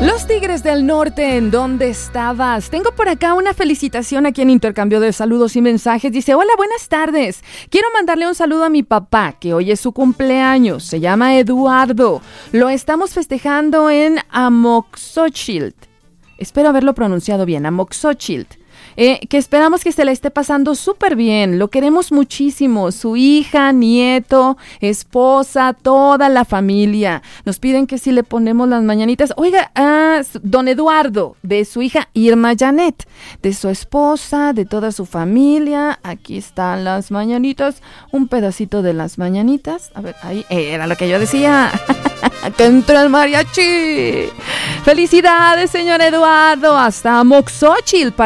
Los Tigres del Norte, ¿en dónde estabas? Tengo por acá una felicitación aquí en intercambio de saludos y mensajes. Dice, hola, buenas tardes. Quiero mandarle un saludo a mi papá, que hoy es su cumpleaños. Se llama Eduardo. Lo estamos festejando en Amoxochitl. Espero haberlo pronunciado bien, Amoxochitl. Que esperamos que se la esté pasando súper bien. Lo queremos muchísimo. Su hija, nieto, esposa, toda la familia. Nos piden que si le ponemos las mañanitas. Oiga, don Eduardo, de su hija Irma Janet, de su esposa, de toda su familia. Aquí están las mañanitas. Un pedacito de las mañanitas. A ver, ahí era lo que yo decía. ¡Que entre el mariachi! ¡Felicidades, señor Eduardo! Hasta Amoxochitl.